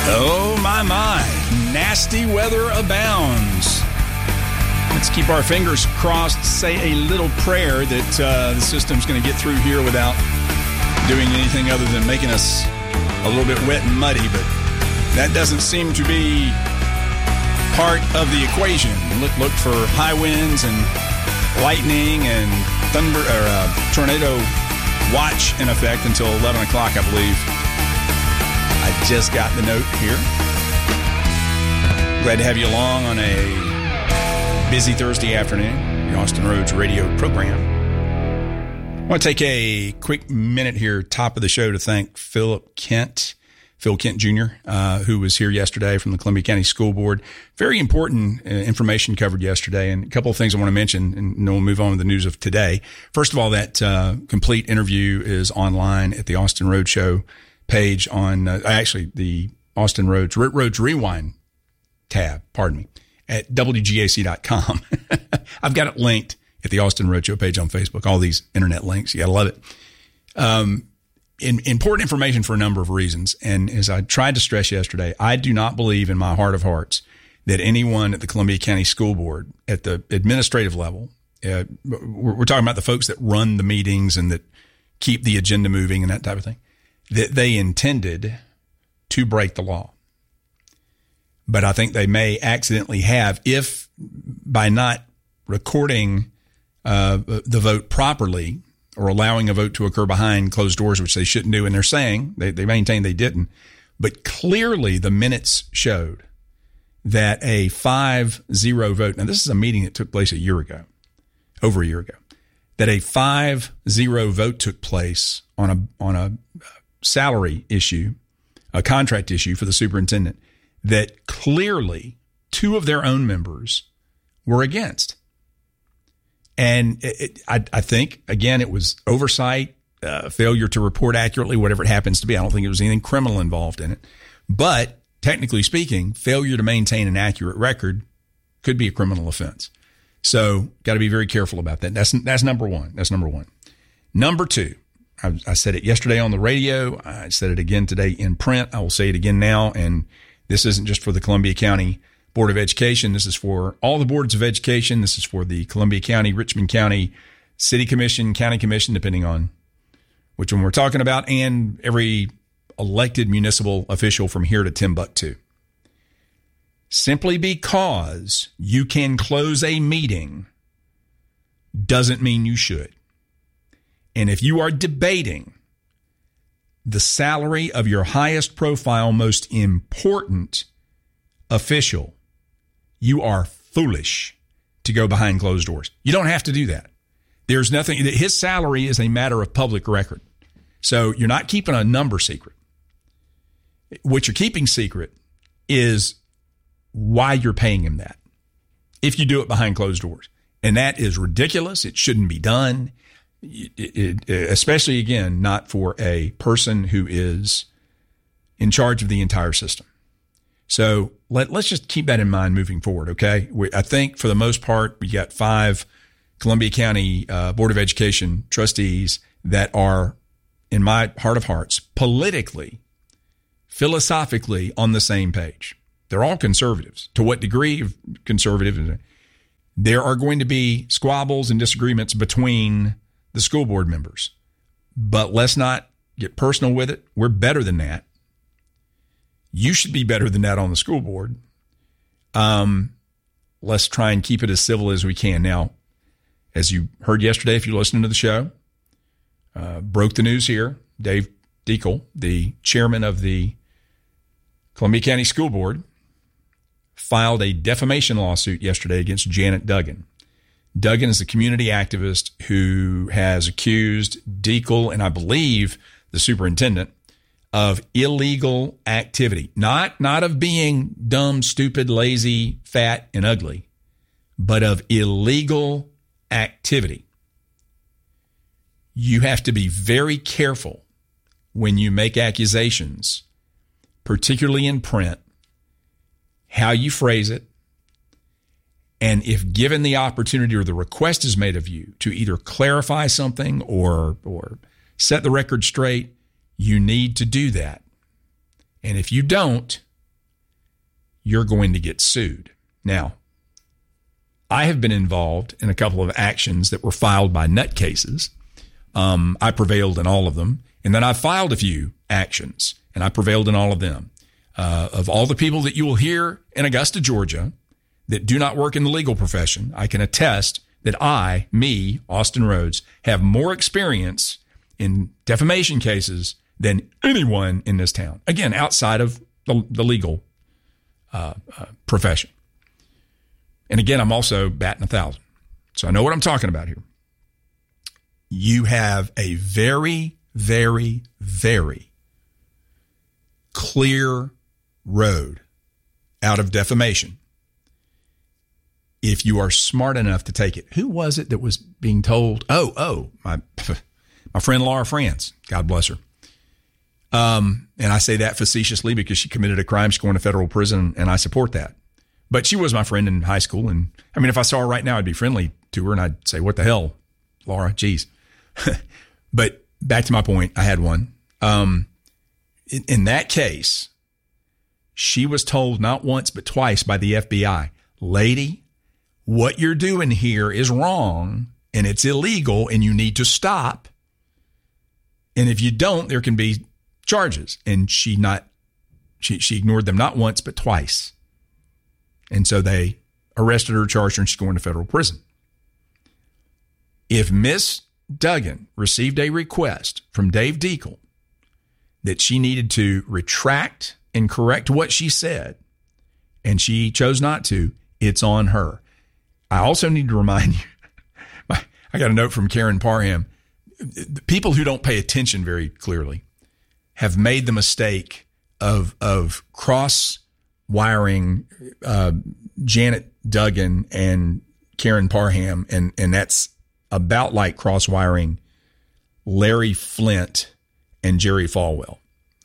Oh, my. Nasty weather abounds. Let's keep our fingers crossed, say a little prayer that the system's going to get through here without doing anything other than making us a little bit wet and muddy, but that doesn't seem to be part of the equation. Look for high winds and lightning and thunder or tornado watch in effect until 11 o'clock, I believe. I just got the note here. Glad to have you along on a busy Thursday afternoon, the Austin Roads radio program. I want to take a quick minute here, top of the show, to thank Phil Kent Jr., who was here yesterday from the Columbia County School Board. Very important information covered yesterday, and a couple of things I want to mention, and then we'll move on to the news of today. First of all, that complete interview is online at the Austin Road Show page on actually the Austin Roads Rewind tab, at WGAC.com. I've got it linked at the Austin Road Show page on Facebook. All these internet links, you got to love it. Important information for a number of reasons. And as I tried to stress yesterday, I do not believe in my heart of hearts that anyone at the Columbia County School Board at the administrative level, we're talking about the folks that run the meetings and that keep the agenda moving and that type of thing, that they intended to break the law. But I think they may accidentally have, if by not recording the vote properly or allowing a vote to occur behind closed doors, which they shouldn't do. And they're saying, they maintain they didn't. But clearly the minutes showed that a 5-0 vote, now this is a meeting that took place over a year ago, that a 5-0 vote took place on a salary issue, a contract issue for the superintendent, that clearly two of their own members were against. And I think, again, it was oversight, failure to report accurately, whatever it happens to be. I don't think there was anything criminal involved in it. But technically speaking, failure to maintain an accurate record could be a criminal offense. So got to be very careful about that. That's number one. That's number one. Number two, I said it yesterday on the radio. I said it again today in print. I will say it again now. And this isn't just for the Columbia County Board of Education. This is for all the boards of education. This is for the Columbia County, Richmond County City Commission, County Commission, depending on which one we're talking about, and every elected municipal official from here to Timbuktu. Simply because you can close a meeting doesn't mean you should. And if you are debating the salary of your highest profile, most important official, you are foolish to go behind closed doors. You don't have to do that. There's nothing. His salary is a matter of public record. So you're not keeping a number secret. What you're keeping secret is why you're paying him that, if you do it behind closed doors. And that is ridiculous. It shouldn't be done. Especially, again, not for a person who is in charge of the entire system. So let's just keep that in mind moving forward, okay? I think for the most part, we got 5 Columbia County Board of Education trustees that are, in my heart of hearts, politically, philosophically on the same page. They're all conservatives. To what degree of conservative? There are going to be squabbles and disagreements between the school board members, but let's not get personal with it. We're better than that. You should be better than that on the school board. Let's try and keep it as civil as we can. Now, as you heard yesterday, if you're listening to the show, broke the news here. Dave Deacle, the chairman of the Columbia County School Board, filed a defamation lawsuit yesterday against Janet Duggan. Duggan is a community activist who has accused Deacle and I believe the superintendent of illegal activity, not of being dumb, stupid, lazy, fat, and ugly, but of illegal activity. You have to be very careful when you make accusations, particularly in print, how you phrase it. And if given the opportunity or the request is made of you to either clarify something or set the record straight, you need to do that. And if you don't, you're going to get sued. Now, I have been involved in a couple of actions that were filed by nutcases. I prevailed in all of them. And then I filed a few actions, and I prevailed in all of them. Of all the people that you will hear in Augusta, Georgia, that do not work in the legal profession, I can attest that me, Austin Rhodes, have more experience in defamation cases than anyone in this town. Again, outside of the legal profession. And again, I'm also batting 1,000. So I know what I'm talking about here. You have a very, very, very clear road out of defamation if you are smart enough to take it. Who was it that was being told? My friend Laura France, God bless her. And I say that facetiously because she committed a crime. She's going to federal prison, and I support that. But she was my friend in high school. And I mean, if I saw her right now, I'd be friendly to her and I'd say, what the hell, Laura? Geez. But back to my point, I had one. In that case, she was told not once, but twice by the FBI, lady, what you're doing here is wrong and it's illegal and you need to stop. And if you don't, there can be charges. And she ignored them not once, but twice. And so they arrested her, charged her, and she's going to federal prison. If Miss Duggan received a request from Dave Deacle that she needed to retract and correct what she said, and she chose not to, it's on her. I also need to remind you, I got a note from Karen Parham. The people who don't pay attention very clearly have made the mistake of cross-wiring Janet Duggan and Karen Parham, and that's about like cross-wiring Larry Flint and Jerry Falwell.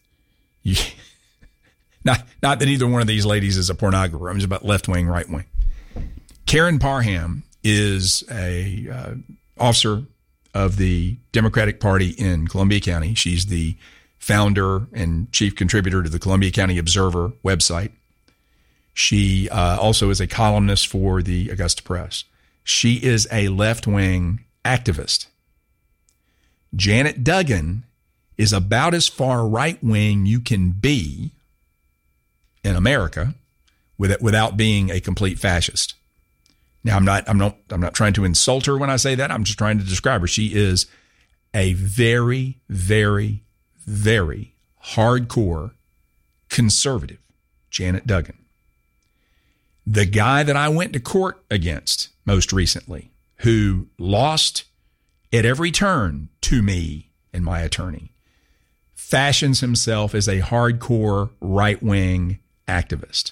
Not that either one of these ladies is a pornographer. I'm just about left-wing, right-wing. Karen Parham is a officer of the Democratic Party in Columbia County. She's the founder and chief contributor to the Columbia County Observer website. She also is a columnist for the Augusta Press. She is a left-wing activist. Janet Duggan is about as far right-wing you can be in America without being a complete fascist. Now, I'm not trying to insult her when I say that. I'm just trying to describe her. She is a very, very, very hardcore conservative, Janet Duggan. The guy that I went to court against most recently, who lost at every turn to me and my attorney, fashions himself as a hardcore right-wing activist.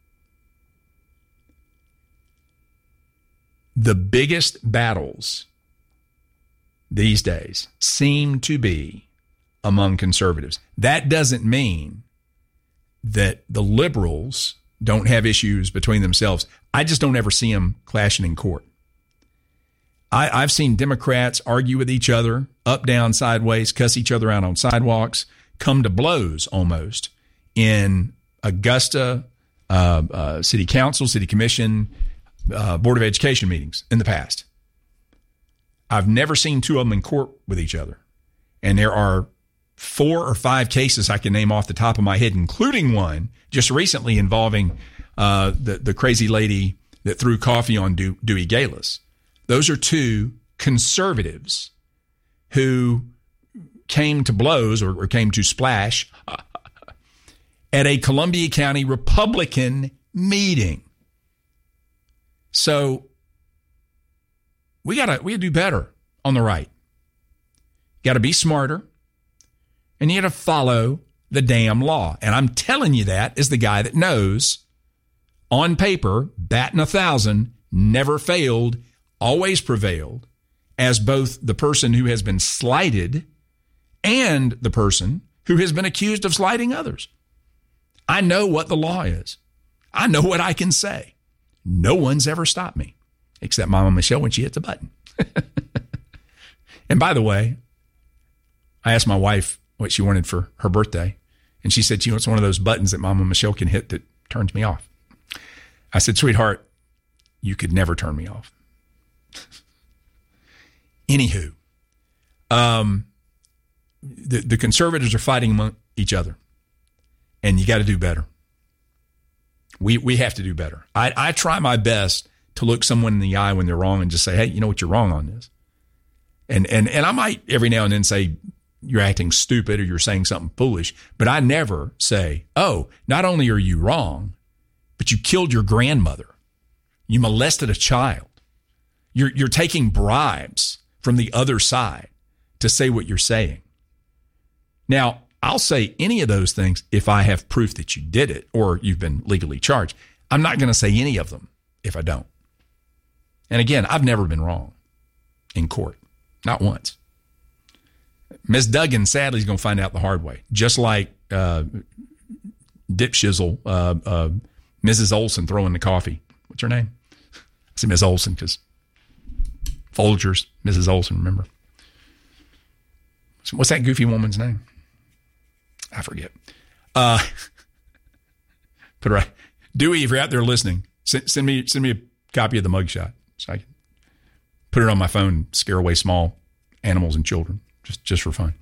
The biggest battles these days seem to be among conservatives. That doesn't mean that the liberals don't have issues between themselves. I just don't ever see them clashing in court. I've seen Democrats argue with each other, up, down, sideways, cuss each other out on sidewalks, come to blows almost in Augusta City Council, City Commission, Board of Education meetings in the past. I've never seen two of them in court with each other. And there are 4 or 5 cases I can name off the top of my head, including one just recently involving the crazy lady that threw coffee on Dewey Galis. Those are 2 conservatives who came to blows or came to splash at a Columbia County Republican meeting. So we gotta do better on the right. You gotta be smarter, and you gotta follow the damn law. And I'm telling you that as the guy that knows, on paper, batting 1,000, never failed, always prevailed, as both the person who has been slighted and the person who has been accused of slighting others. I know what the law is. I know what I can say. No one's ever stopped me, except Mama Michelle when she hits a button. And by the way, I asked my wife what she wanted for her birthday, and she said she wants one of those buttons that Mama Michelle can hit that turns me off. I said, sweetheart, you could never turn me off. Anywho, the conservatives are fighting among each other, and you got to do better. We have to do better. I try my best to look someone in the eye when they're wrong and just say, hey, you know what, you're wrong on this. And I might every now and then say, you're acting stupid or you're saying something foolish, but I never say, oh, not only are you wrong, but you killed your grandmother. You molested a child. You're taking bribes from the other side to say what you're saying. Now, I'll say any of those things if I have proof that you did it or you've been legally charged. I'm not going to say any of them if I don't. And again, I've never been wrong in court. Not once. Ms. Duggan, sadly, is going to find out the hard way. Just like Dipshizzle, Mrs. Olson throwing the coffee. What's her name? I say Ms. Olson because Folgers, Mrs. Olson, remember? So what's that goofy woman's name? I forget. Put it right. Dewey, if you're out there listening, send me a copy of the mugshot so I can put it on my phone, scare away small animals and children, just for fun.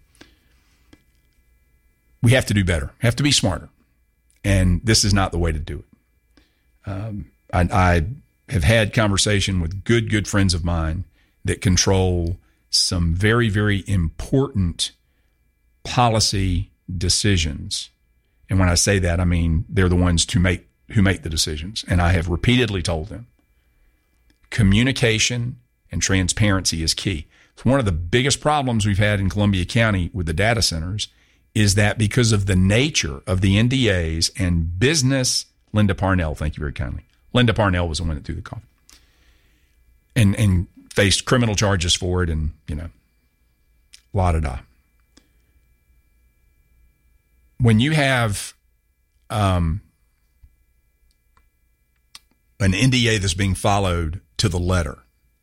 We have to do better. We have to be smarter. And this is not the way to do it. I have had conversation with good friends of mine that control some very, very important policy decisions. And when I say that, I mean they're the ones who make the decisions. And I have repeatedly told them communication and transparency is key. So one of the biggest problems we've had in Columbia County with the data centers is that because of the nature of the NDAs and business, Linda Parnell, thank you very kindly. Linda Parnell was the one that threw the coffin and faced criminal charges for it and, la-da-da. When you have an NDA that's being followed to the letter,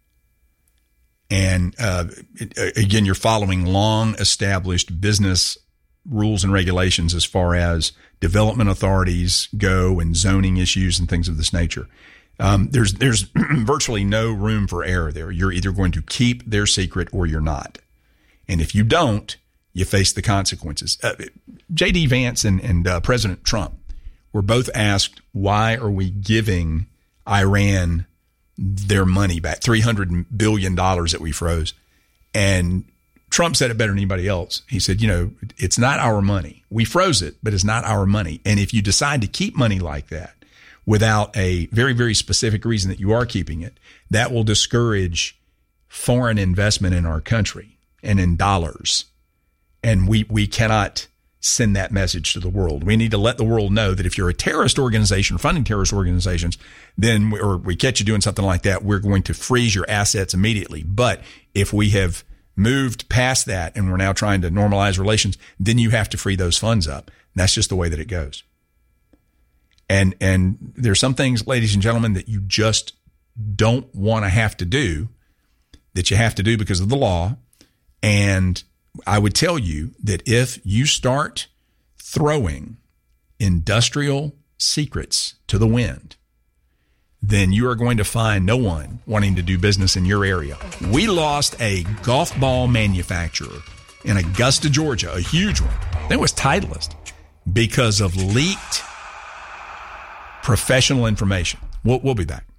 and again, you're following long-established business rules and regulations as far as development authorities go and zoning issues and things of this nature. There's virtually no room for error there. You're either going to keep their secret or you're not. And if you don't, you face the consequences. J.D. Vance and President Trump were both asked, why are we giving Iran their money back, $300 billion that we froze? And Trump said it better than anybody else. He said, it's not our money. We froze it, but it's not our money. And if you decide to keep money like that without a very, very specific reason that you are keeping it, that will discourage foreign investment in our country and in dollars. And we cannot send that message to the world. We need to let the world know that if you're a terrorist organization, funding terrorist organizations, then or we catch you doing something like that, we're going to freeze your assets immediately. But if we have moved past that and we're now trying to normalize relations, then you have to free those funds up. And that's just the way that it goes. And there's some things, ladies and gentlemen, that you just don't want to have to do, that you have to do because of the law. And I would tell you that if you start throwing industrial secrets to the wind, then you are going to find no one wanting to do business in your area. We lost a golf ball manufacturer in Augusta, Georgia, a huge one. That was Titleist because of leaked professional information. We'll be back.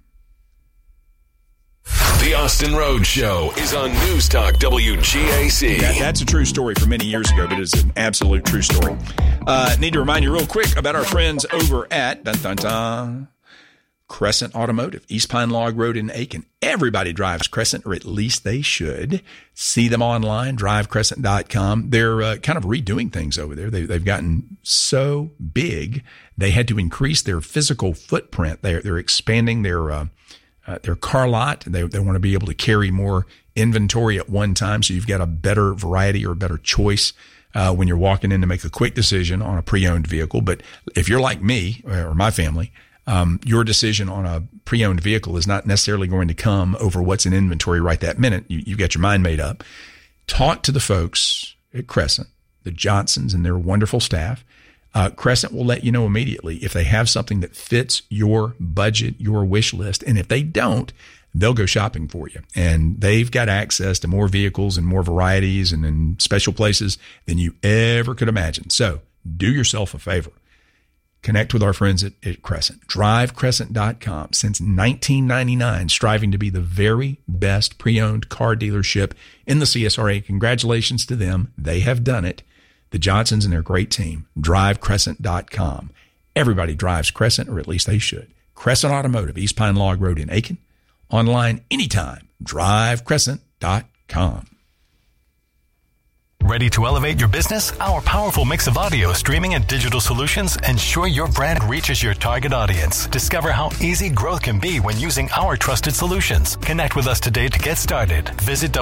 The Austin Rhodes Show is on News Talk WGAC. That's a true story from many years ago, but it's an absolute true story. Need to remind you real quick about our friends over at Crescent Automotive, East Pine Log Road in Aiken. Everybody drives Crescent, or at least they should. See them online, drivecrescent.com. They're kind of redoing things over there. They've gotten so big, they had to increase their physical footprint. They're expanding their car lot. They want to be able to carry more inventory at one time, so you've got a better variety or a better choice when you're walking in to make a quick decision on a pre-owned vehicle. But if you're like me or my family, your decision on a pre-owned vehicle is not necessarily going to come over what's in inventory right that minute. You've got your mind made up. Talk to the folks at Crescent, the Johnsons and their wonderful staff. Crescent will let you know immediately if they have something that fits your budget, your wish list. And if they don't, they'll go shopping for you. And they've got access to more vehicles and more varieties and in special places than you ever could imagine. So do yourself a favor. Connect with our friends at Crescent. DriveCrescent.com. Since 1999, striving to be the very best pre-owned car dealership in the CSRA. Congratulations to them. They have done it. The Johnsons and their great team. DriveCrescent.com. Everybody drives Crescent, or at least they should. Crescent Automotive, East Pine Log Road in Aiken. Online anytime. DriveCrescent.com. Ready to elevate your business? Our powerful mix of audio, streaming, and digital solutions ensure your brand reaches your target audience. Discover how easy growth can be when using our trusted solutions. Connect with us today to get started. Visit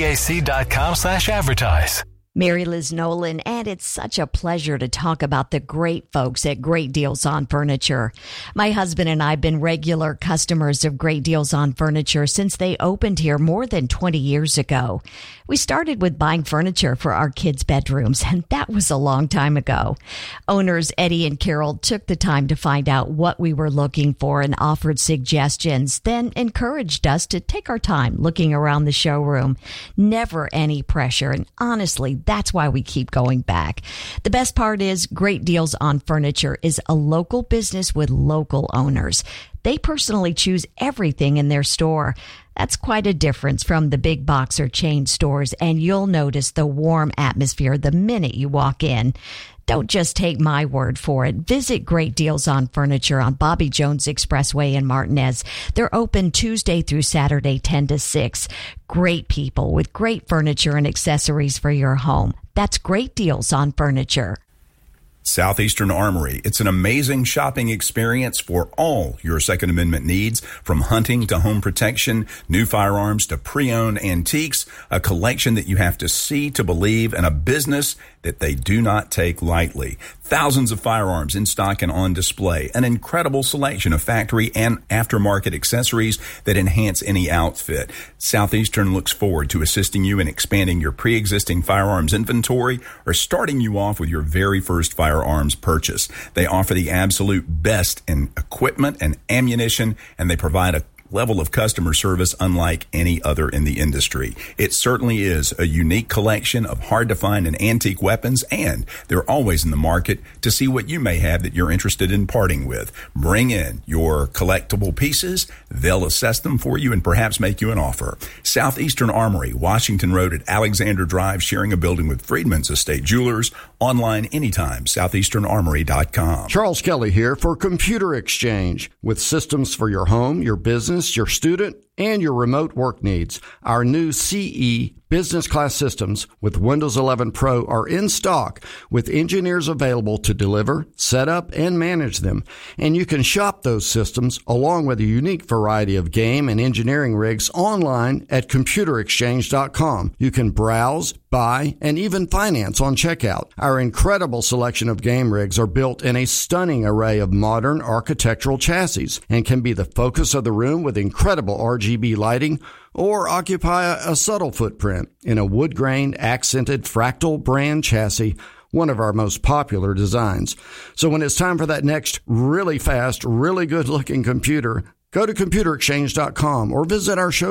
WGAC.com/advertise. Mary Liz Nolan, and it's such a pleasure to talk about the great folks at Great Deals on Furniture. My husband and I have been regular customers of Great Deals on Furniture since they opened here more than 20 years ago. We started with buying furniture for our kids' bedrooms, and that was a long time ago. Owners Eddie and Carol took the time to find out what we were looking for and offered suggestions, then encouraged us to take our time looking around the showroom. Never any pressure, and honestly, that's why we keep going back. The best part is Great Deals on Furniture is a local business with local owners. They personally choose everything in their store. That's quite a difference from the big box or chain stores, and you'll notice the warm atmosphere the minute you walk in. Don't just take my word for it. Visit Great Deals on Furniture on Bobby Jones Expressway in Martinez. They're open Tuesday through Saturday, 10 to 6. Great people with great furniture and accessories for your home. That's Great Deals on Furniture. Southeastern Armory. It's an amazing shopping experience for all your Second Amendment needs, from hunting to home protection, new firearms to pre-owned antiques, a collection that you have to see to believe, and a business that they do not take lightly. Thousands of firearms in stock and on display, an incredible selection of factory and aftermarket accessories that enhance any outfit. Southeastern looks forward to assisting you in expanding your pre-existing firearms inventory or starting you off with your very first firearms purchase. They offer the absolute best in equipment and ammunition, and they provide a level of customer service unlike any other in the industry. It certainly is a unique collection of hard-to-find and antique weapons, and they're always in the market to see what you may have that you're interested in parting with. Bring in your collectible pieces. They'll assess them for you and perhaps make you an offer. Southeastern Armory, Washington Road at Alexander Drive, sharing a building with Freedman's Estate Jewelers. Online anytime, southeasternarmory.com. Charles Kelly here for Computer Exchange. With systems for your home, your business, your student, and your remote work needs. Our new CE business class systems with Windows 11 Pro are in stock with engineers available to deliver, set up, and manage them. And you can shop those systems along with a unique variety of game and engineering rigs online at computerexchange.com. You can browse, buy, and even finance on checkout. Our incredible selection of game rigs are built in a stunning array of modern architectural chassis and can be the focus of the room with incredible RGB lighting, or occupy a subtle footprint in a wood-grained, accented fractal brand chassis, one of our most popular designs. So when it's time for that next really fast, really good-looking computer, go to computerexchange.com or visit our show